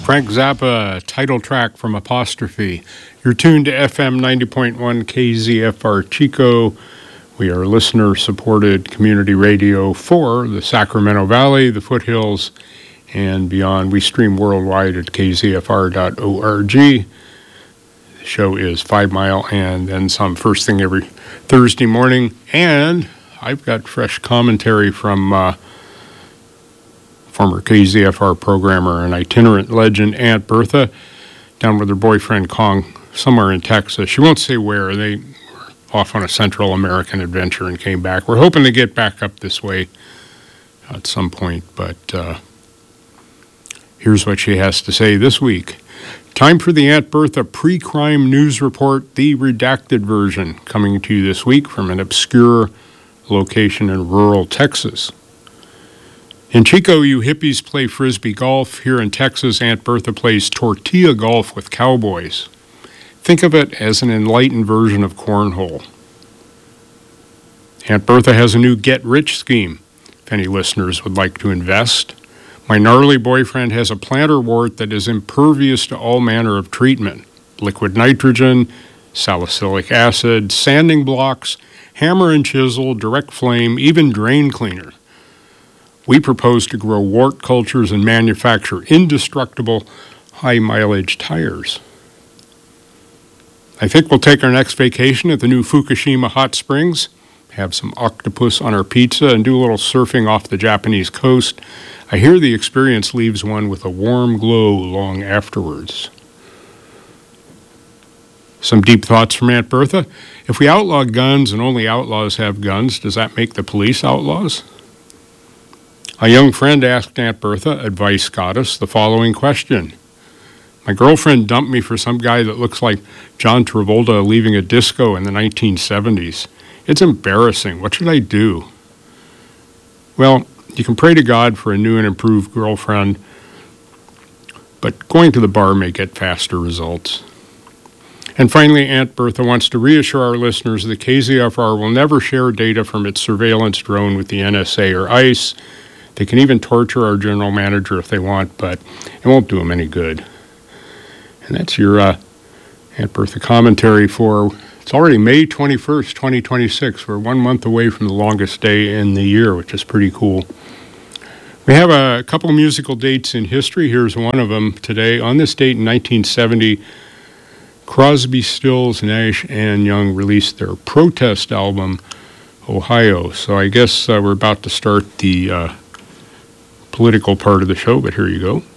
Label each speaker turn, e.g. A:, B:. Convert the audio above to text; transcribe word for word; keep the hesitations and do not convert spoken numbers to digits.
A: Frank Zappa, title track from Apostrophe. You're tuned to F M ninety point one K Z F R Chico. We are listener-supported community radio for the Sacramento Valley, the foothills, and beyond. We stream worldwide at k z f r dot org. The show is Five Mile and then some first thing every Thursday morning. And I've got fresh commentary from uh, former K Z F R programmer and itinerant legend Aunt Bertha down with her boyfriend Kong somewhere in Texas. She won't say where. They were off on a Central American adventure and came back. We're hoping to get back up this way at some point, but uh, here's what she has to say this week. Time for the Aunt Bertha pre-crime news report, the redacted version, coming to you this week from an obscure location in rural Texas. In Chico, you hippies play frisbee golf. Here in Texas, Aunt Bertha plays tortilla golf with cowboys. Think of it as an enlightened version of cornhole. Aunt Bertha has a new get-rich scheme, if any listeners would like to invest. My gnarly boyfriend has a plantar wart that is impervious to all manner of treatment. Liquid nitrogen, salicylic acid, sanding blocks, hammer and chisel, direct flame, even drain cleaner. We propose to grow wart cultures and manufacture indestructible, high-mileage tires. I think we'll take our next vacation at the new Fukushima Hot Springs, have some octopus on our pizza, and do a little surfing off the Japanese coast. I hear the experience leaves one with a warm glow long afterwards. Some deep thoughts from Aunt Bertha. If we outlaw guns and only outlaws have guns, does that make the police outlaws? A young friend asked Aunt Bertha, advice goddess, the following question. My girlfriend dumped me for some guy that looks like John Travolta leaving a disco in the nineteen seventies. It's embarrassing. What should I do? Well, you can pray to God for a new and improved girlfriend, but going to the bar may get faster results. And finally, Aunt Bertha wants to reassure our listeners that K Z F R will never share data from its surveillance drone with the N S A or ICE. They can even torture our general manager if they want, but it won't do them any good. And that's your uh, Aunt Bertha commentary for, it's already May twenty-first, twenty twenty-six. We're one month away from the longest day in the year, which is pretty cool. We have a couple musical dates in history. Here's one of them today. On this date in nineteen seventy, Crosby, Stills, Nash, and Young released their protest album, Ohio. So I guess uh, we're about to start the uh, political part of the show, but here you go.